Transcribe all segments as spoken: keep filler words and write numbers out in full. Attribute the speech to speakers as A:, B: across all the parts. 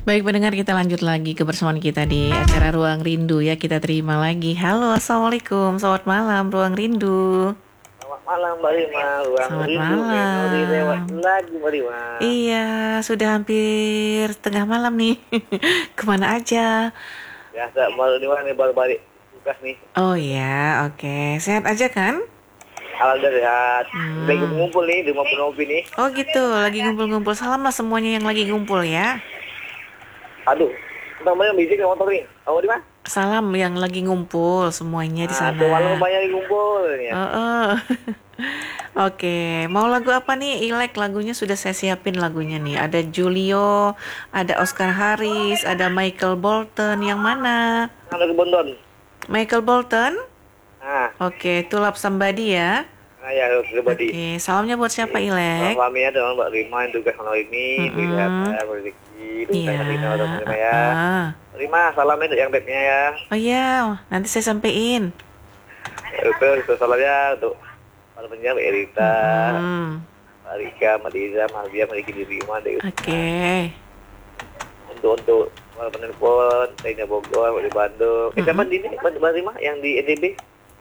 A: Baik pendengar, kita lanjut lagi kebersamaan kita di acara Ruang Rindu ya. Kita terima lagi. Halo, Assalamualaikum. Selamat malam, Ruang Rindu.
B: Selamat malam Mbak Rima, Ruang
A: Selamat
B: Rindu memori lewat
A: malam.
B: lagi Mbak Rima.
A: Iya, sudah hampir tengah malam nih. Kemana aja?
B: Biasa baru di mana baru balik tugas nih.
A: Oh ya, oke. Sehat aja kan?
B: Alhamdulillah.
A: Hmm.
B: Lagi ngumpul nih di rumah Penopi nih.
A: Oh gitu, lagi ngumpul-ngumpul. Salam lah semuanya yang lagi ngumpul ya.
B: Aduh, namanya bisik ke motor nih. Kamu di mana?
A: Salam yang lagi ngumpul semuanya di
B: Nah,
A: sana.
B: tuh malam banyak lagi ngumpul ya.
A: Oh, oh. Oke, mau lagu apa nih? Ilek, lagunya sudah saya siapin lagunya nih. Ada Julio, ada Oscar Harris, ada Michael Bolton. Yang mana?
B: Ada ke Bondon.
A: Michael Bolton?
B: Nah,
A: Oke, Tulap Somebody ya.
B: nah ya pribadi.
A: Oke, salamnya buat siapa Ilek?
B: Selamat malam ya dengan Mbak Rima yang tugas malam ini.
A: Mm-mm.
B: Kesehatan, rezeki,
A: Iya.
B: dan Rima orang Rima ya.
A: Ah.
B: Rima, salamnya untuk yang backnya ya.
A: Oh iya, nanti saya sampein.
B: Itu, itu salamnya untuk para penyiar Mbak Erita.
A: Hmm.
B: Mbak Rika, Mbak Diza, Mbak Albia, Mbak Riki Dirima, Mbak
A: Oke.
B: Untuk untuk para penelpon, Tainya Bogor, Mbak di Bandung. Eh, siapa di ini, Mbak Rima, yang di N D B?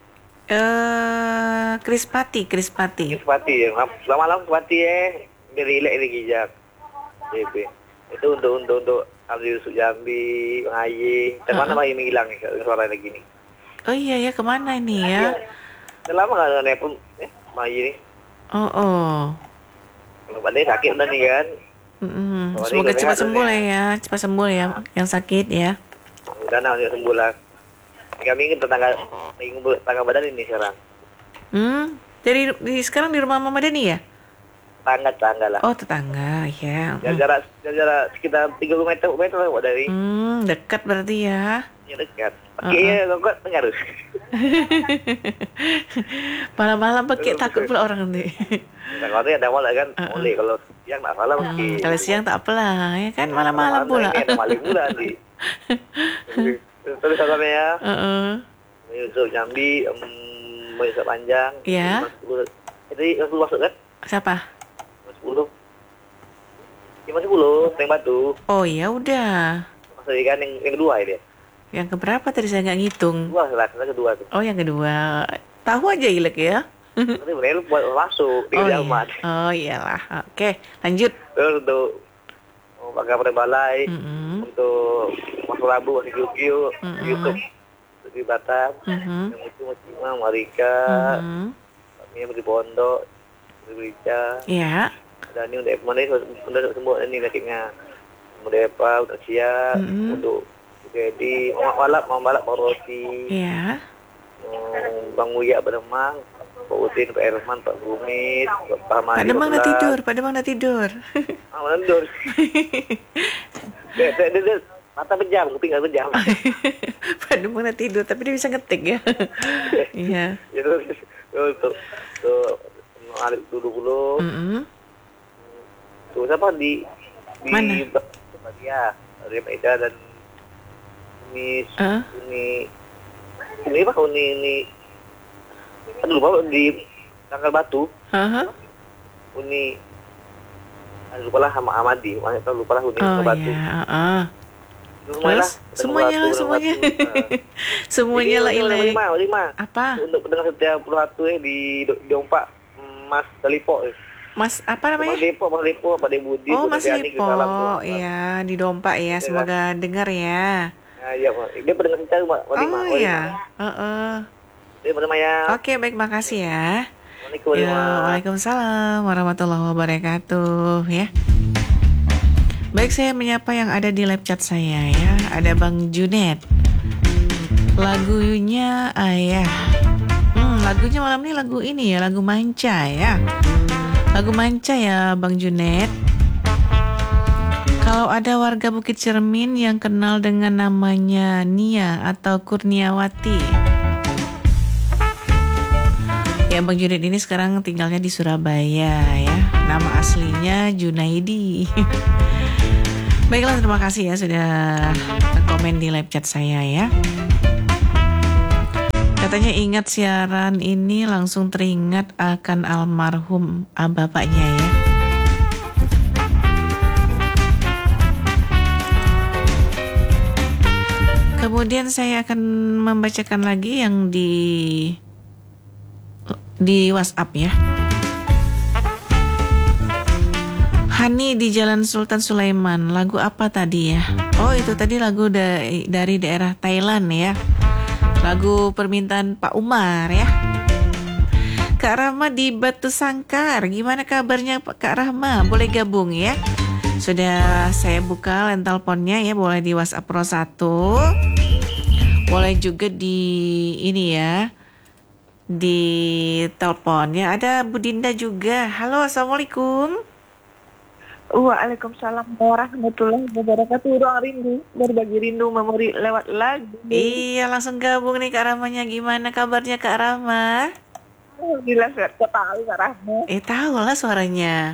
A: Eh, Krispati, Krispati.
B: Sepati ya, selamat malam Sepati ya. Dari Ilek ini Gijak. D B. Itu untuk untuk untuk Aldi Yusuf Jambi, Bang Ayi. Dan mana Bang Ayi menghilang nih, suara lagi nih.
A: Oh iya ya, kemana ini ya?
B: Udah lama nggak nelpon, eh, Bang Ayi nih.
A: Oh oh.
B: Kalau Pak Deh sakit udah nih kan.
A: Mm-mm.
B: Oh,
A: Semoga
B: ini
A: cepat
B: sehat,
A: sembuh
B: ya.
A: lah ya, cepat sembuh ya yang sakit ya.
B: Udah nah, udah sembuh lah. Kami ingin tetangga, ingin tetangga badan ini sekarang.
A: Hmm, jadi di, sekarang di rumah Mama Dani ya?
B: Tangga tangga lah.
A: Oh tetangga ya.
B: Jarak jarak jarak sekitar tiga puluh meter meter lah Pak dari.
A: Hmm, dekat berarti ya.
B: Ya dekat. Oke ya, kok pengaruh.
A: Malam-malam pakai takut pula orang nanti.
B: Nah, kalau ada malah kan,
A: Uh-uh.
B: boleh kalau siang nggak salah
A: Hmm,
B: mungkin.
A: kalau siang tak apalah ya kan, malam-malam pula.
B: Ini ada maling pula nanti. Terus salamnya ya.
A: Heeh.
B: Yusuf Jambi, um, Yusuf Panjang.
A: Ya.
B: sepuluh. Jadi yang masuk kan?
A: Siapa?
B: sepuluh. Lima sepuluh, Teng Batu.
A: Oh ya udah.
B: Maksud ikan yang yang kedua ini.
A: Yang keberapa tadi saya nggak ngitung.
B: Dua lah, yang kedua tuh.
A: Oh yang kedua. Tahu aja Ilek ya.
B: Nanti bener buat masuk di
A: Oh iya.
B: Jamat.
A: Oh iyalah. Oke, lanjut.
B: Terus untuk oh, Pak Kapolres Balai,
A: Mm-mm.
B: untuk Mas Rabu, Mas Yukio,
A: Mm-mm.
B: Yusuf, di Batam,
A: Mhm.
B: yang itu Mas Cima, Marika,
A: Mhm.
B: Pak Mia di Pondok, di Berica,
A: Ya.
B: ada ini untuk Ekman ini sudah semua ini nakiknya, untuk Epa, untuk Sia,
A: Mm-mm.
B: untuk jadi Mak Balap, Mak Balap, Pak Roti,
A: Ya.
B: um, Bang Uya, Pak Demang, Pak Udin, Pak Erman, Pak Bumit, Pak Hamadi,
A: Pak Demang udah
B: Belas.
A: tidur, Pak Demang udah tidur.
B: Ah, mana tidur? Dek, dek, dek, dek. Mata pejam, kuping nggak pejam.
A: Pak Demang udah tidur, tapi dia bisa ngetik ya. Iya.
B: Ya terus terus tuh tuh Alif dulu dulu.
A: Mm-mm.
B: Tuh siapa di di
A: Mana?
B: ya dari Eda dan ini
A: Ah?
B: ini ini apa ini ini aduh lupa di Tanggal Batu
A: Aha.
B: ini aduh lupa lah sama Amadi makanya tahu lupa lah ini
A: Oh
B: Tanggal Batu
A: ya. ah.
B: semuanya
A: Terus semuanya lah, semuanya. Semuanya lah Ilek.
B: lima lima
A: Apa?
B: untuk pendengar setiap puluh satu ya di di Ompak Mas Dalipo eh.
A: Mas apa
B: Mas
A: namanya?
B: Depo, Mas Depo, Pak Debudi,
A: Oh,
B: Bu
A: Mas
B: Dani,
A: Lipo.
B: salam tuh.
A: Iya, di Dompak ya. Semoga dengar ya.
B: Nah, iya, Pak. Dia pendengar kita, Mbak.
A: Oh iya. Heeh.
B: Dia bernama ya.
A: Oke, baik, makasih ya.
B: Assalamualaikum.
A: Ya, Waalaikumsalam warahmatullahi wabarakatuh ya. Baik, saya menyapa yang ada di live chat saya ya. Ada Bang Junet. Lagunya Ayah. Hmm, lagunya malam ini lagu ini ya, lagu Manca ya. Lagu Manca ya Bang Junet. Kalau ada warga Bukit Cermin yang kenal dengan namanya Nia atau Kurniawati. Ya Bang Junet ini sekarang tinggalnya di Surabaya ya. Nama aslinya Junaidi. Baiklah, terima kasih ya sudah komen di live chat saya ya. Katanya ingat siaran ini langsung teringat akan almarhum ah, bapaknya ya. Kemudian saya akan membacakan lagi yang di di WhatsApp ya. Hani di Jalan Sultan Sulaiman. Lagu apa tadi ya? Oh, itu tadi lagu da- dari daerah Thailand ya. Lagu permintaan Pak Umar ya. Kak Rahma di Batu Sangkar. Gimana kabarnya Kak Rahma? Boleh gabung ya? Sudah saya buka line teleponnya ya. Boleh di WhatsApp Pro satu. Boleh juga di ini ya. Di telepon ya. Ada Bu Dinda juga. Halo, Assalamualaikum.
C: Waalaikumsalam warahmatullahi wabarakatuh. Ruang rindu, berbagi rindu memori lewat lagu.
A: Iya, langsung gabung nih Kak Rahmanya. Gimana kabarnya Kak Rahma?
C: Alhamdulillah sehat. Kok tahu Kak Rahma?
A: Eh, tahu lah suaranya.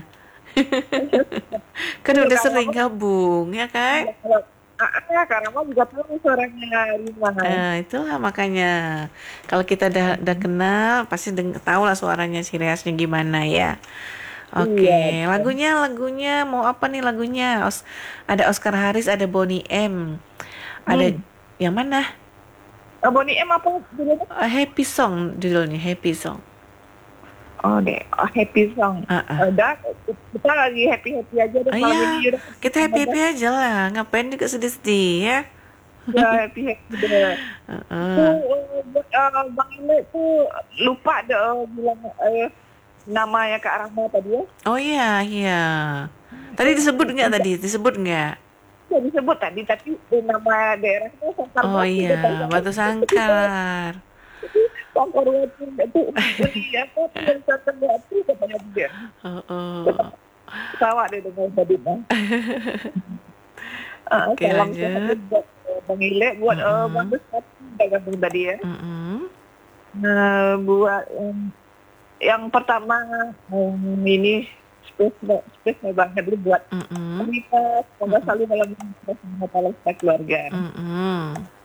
A: Kan udah sering gabung ya kan?
C: Ah, Kak Rahma juga tahu suaranya Rima.
A: Eh, itulah makanya kalau kita udah, udah kenal pasti deng- tahu lah suaranya si Riasnya gimana ya. Oke,
C: Iya.
A: lagunya lagunya mau apa nih lagunya? Os- ada Oscar Haris, ada Bonnie M. Ada
C: Hmm.
A: yang mana?
C: Oh, Bonnie M apa judulnya?
A: Uh, Happy Song judulnya, Happy Song.
C: Oh deh, oh, happy song.
A: Uh-uh.
C: Udah, kita lagi happy happy aja deh
A: Oh,
C: malam
A: iya.
C: ini. Yaudah.
A: Kita happy-happy aja lah. Ngapain juga sedih-sedih ya?
C: Udah happy happy deh.
A: Uh-uh.
C: Tuh, eh, buat, eh, Bang Ile tuh lupa deh eh, bilang eh, namanya Kak Rahma tadi ya.
A: Oh iya, iya. Tadi disebut nggak tadi? Disebut nggak?
C: Sudah disebut tadi, tapi eh, nama daerahnya Sangkar
A: Oh
C: Batu.
A: iya, Batu Sangkar.
C: Sangkar Batu itu iya kok Sangkar Batu katanya dia.
A: Oh, oh.
C: Ketawa deh dengan tadi mah. Ah,
A: Oke,
C: salam
A: lanjut.
C: sehat buat eh, Bang Ile, buat eh,
A: Mm-mm.
C: Bang Gustaf udah gabung tadi ya.
A: Mm-mm.
C: Nah, buat em, yang pertama em, ini spesial spesial banget dulu buat
A: Mm-mm.
C: kita, semoga selalu dalam masalah kita keluarga.
A: Mm-mm.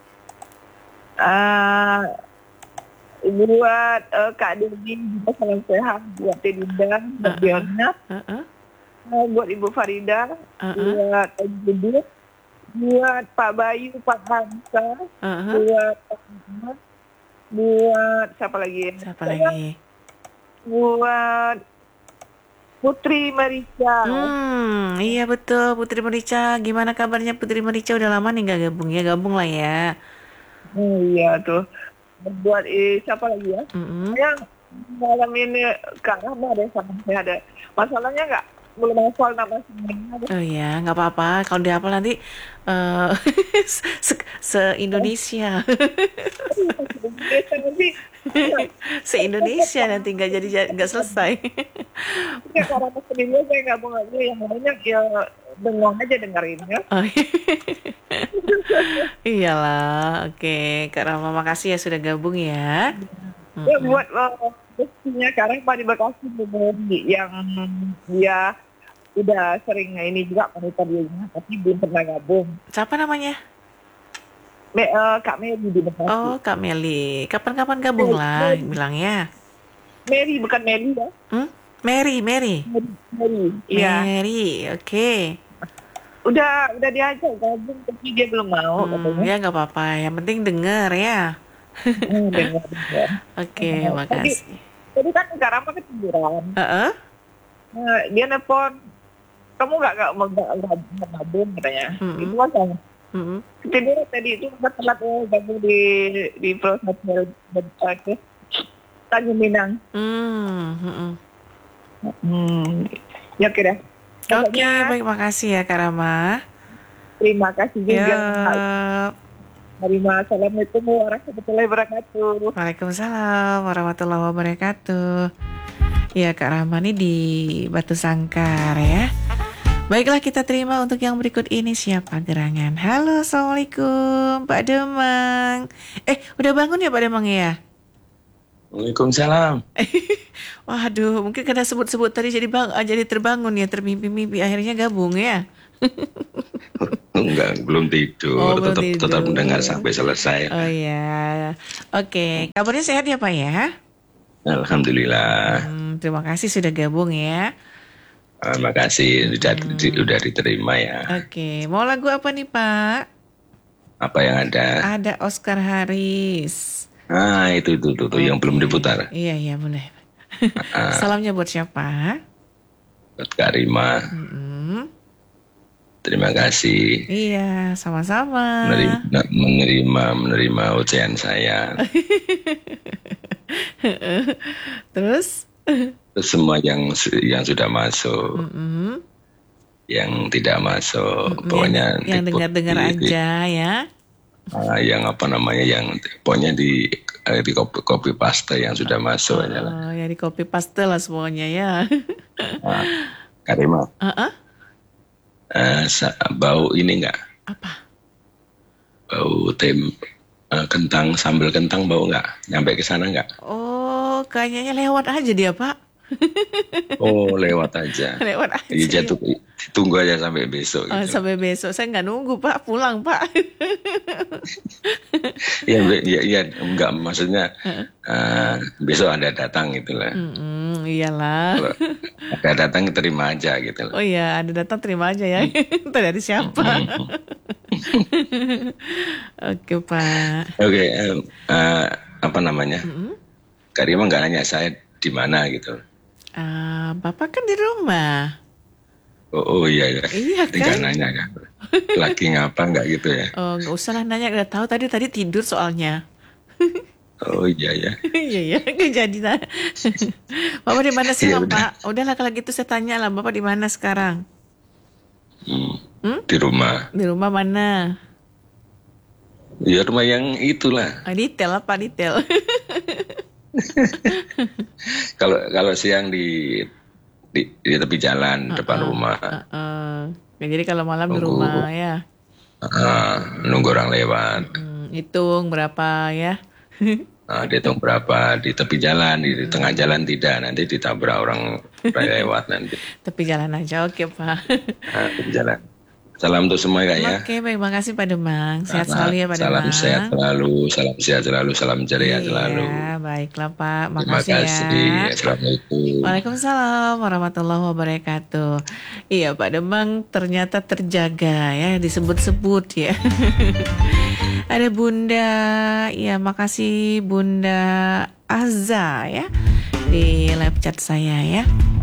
C: Ah, buat eh, Kak Dewi juga salam sehat, buat Teh Dinda, buat
A: Uh-uh.
C: Diona,
A: Uh-uh.
C: eh, buat Ibu Farida,
A: Uh-uh.
C: buat Ibu Budut, buat Pak Bayu, Pak Hamsa,
A: Uh-uh.
C: buat Pak Ahmad, buat siapa lagi?
A: Siapa lagi?
C: Buat Putri Marica.
A: Hmm, iya betul Putri Merica. Gimana kabarnya Putri Merica? Udah lama nih gak gabung ya? Gabung lah ya.
C: Oh iya tuh. Buat eh, siapa lagi ya?
A: Mm-mm.
C: Yang malam ini Kak Rahma ada sama saya ada. Masalahnya nggak belum hafal nama semuanya.
A: Oh ya, nggak apa-apa. Kalau dihafal nanti eh se, se Indonesia,
C: Biasa nanti
A: se Indonesia nanti nggak jadi nggak selesai.
C: ya Kak Rahma sendiri saya nggak mau aja yang lainnya ya bengong aja dengerin ya.
A: Oh, iyalah. Oke, Kak Rama, makasih ya sudah gabung ya.
C: Ya
A: Mm-mm.
C: buat uh, pastinya Kak Rahma di Bekasi Budi yang dia udah sering ini juga wanita dirinya tapi belum pernah gabung.
A: Siapa namanya?
C: Me, eh, Kak Mary di Bekasi.
A: Oh, Kak Meli. Kapan-kapan gabung lah, bilangnya.
C: Mary bukan Mary ya.
A: Hmm? Mary, Mary.
C: Mary. Mary. Iya.
A: Mary, oke.
C: Udah udah diajak gabung tapi dia belum mau
A: Hmm,
C: katanya.
A: ya nggak apa-apa. Yang penting denger ya.
C: Hmm, dengar, dengar.
A: Oke,
C: Tadi,
A: makasih.
C: tadi kan Kak Rama ketiduran.
A: Heeh.
C: Nah, dia nelfon, kamu nggak nggak mau nggak nggak mau gabung katanya.
A: Mm-mm.
C: Itu kan
A: Mm-mm.
C: ketiduran tadi itu udah telat ya gabung di di proses ke Tanjung Minang.
A: Hmm, mm-mm.
C: Hmm, ya kira.
A: Oke, baik, makasih ya Kak Rama.
C: Terima kasih juga.
A: Ya.
C: Terima Assalamualaikum warahmatullahi wabarakatuh.
A: Waalaikumsalam warahmatullahi wabarakatuh. Ya Kak Rahma nih di Batu Sangkar ya. Baiklah, kita terima untuk yang berikut ini. Siapa gerangan? Halo, Assalamualaikum Pak Demang. Eh, udah bangun ya Pak Demang ya?
D: Waalaikumsalam.
A: Waduh, mungkin karena sebut-sebut tadi jadi bang, ah, jadi terbangun ya, termimpi-mimpi akhirnya gabung ya.
D: Enggak, belum tidur.
A: Oh, belum
D: tetap
A: tidur.
D: tetap mendengar sampai selesai.
A: Oh ya, oke. Kabarnya sehat ya Pak ya?
D: Alhamdulillah.
A: Hmm, terima kasih sudah gabung ya.
D: Terima kasih sudah
A: Hmm.
D: di- sudah diterima ya.
A: Oke, mau lagu apa nih Pak?
D: Apa yang ada?
A: Ada Oscar Haris.
D: Ah, itu itu itu, itu yang belum diputar.
A: Iya iya boleh.
D: Ah,
A: Salamnya buat siapa?
D: buat Kak Rima.
A: Mm-mm.
D: Terima kasih
A: Iya sama-sama.
D: menerima menerima menerima ucapan saya.
A: Terus?
D: Terus semua yang yang sudah masuk,
A: Mm-mm.
D: yang tidak masuk,
A: Mm-mm.
D: pokoknya
A: yang, yang
D: di-
A: dengar-dengar
D: di- di-
A: aja ya.
D: ah, yang apa namanya, yang pokoknya di eh, di copy, copy paste yang sudah masuk aja lah.
A: Oh, ya di copy paste lah semuanya ya.
D: Ah, Kak Rima,
A: Uh-uh.
D: eh, sa- bau ini enggak?
A: Apa?
D: Bau tem eh, kentang, sambal kentang bau enggak? Nyampe ke sana enggak?
A: Oh, kayaknya lewat aja dia, Pak.
D: Oh, lewat aja.
A: Lewat aja.
D: Iya, jatuh, tunggu aja sampai besok
A: Oh,
D: gitu.
A: sampai besok saya nggak nunggu, Pak. Pulang, Pak.
D: Iya, ya, ya, enggak, maksudnya eh, besok ada datang gitu lah.
A: Mm-mm, iyalah.
D: Kalau ada datang terima aja gitu
A: Oh
D: lah.
A: iya, ada datang terima aja ya. Entah dari siapa. Oke, Pak.
D: Oke, eh, eh, apa namanya?
A: Mm-mm.
D: Kak Rima nggak nanya saya di mana gitu.
A: Ah, Bapak kan di rumah.
D: Oh, oh iya ya.
A: Iya
D: Tinggal
A: kan?
D: nanya kan. Lagi ngapa nggak gitu ya?
A: Oh, nggak usah lah nanya, udah tahu tadi tadi tidur soalnya.
D: Oh iya ya.
A: Iya ya, nggak jadi lah. Bapak di mana
D: Iya,
A: sekarang,
D: benar.
A: Pak? Udahlah kalau gitu saya tanya lah, Bapak di mana sekarang?
D: Hmm,
A: Hmm?
D: Di rumah.
A: Di rumah mana?
D: Ya rumah yang itulah.
A: Ah, detail apa detail?
D: Kalau kalau siang di di, di tepi jalan depan rumah.
A: Heeh. Ya, jadi kalau malam di
D: Tunggu.
A: rumah ya.
D: Ah, nunggu orang lewat.
A: Hmm, hitung berapa ya?
D: Ah, dihitung berapa di tepi jalan, di, di tengah jalan tidak, nanti ditabrak orang lewat nanti.
A: Tepi jalan aja, oke Pak.
D: Ah, tepi jalan. Salam untuk semua Kak ya.
A: Oke, baik, makasih Pak Demang. Sehat
D: Salam-
A: selalu ya Pak
D: Salam
A: Demang.
D: sehat selalu, salam sehat selalu, salam ceria selalu.
A: Iya, baiklah Pak.
D: Terima
A: Makasih
D: kasih.
A: ya.
D: Assalamualaikum.
A: Waalaikumsalam warahmatullahi wabarakatuh. Iya Pak Demang ternyata terjaga ya, disebut-sebut ya. Ada Bunda, ya makasih Bunda Azza ya di live chat saya ya.